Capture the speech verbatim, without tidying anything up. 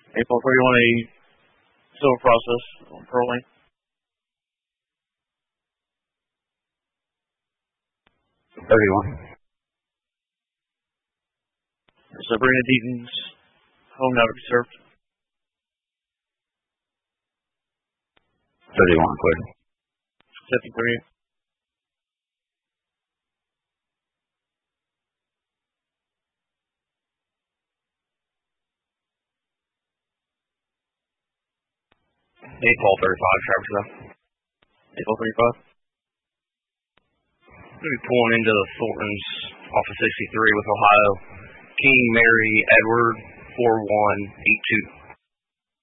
April thirty-one, a silver process on Pearl Lane. thirty-one. Sabrina Deaton's home now to be served. thirty-one, clear. Accepting thirty-eight. eight twelve thirty-five, Travis Hill. eight twelve thirty-five. We'll be pulling into the Thornton's off of sixty-three with Ohio. King Mary Edward four one eight two.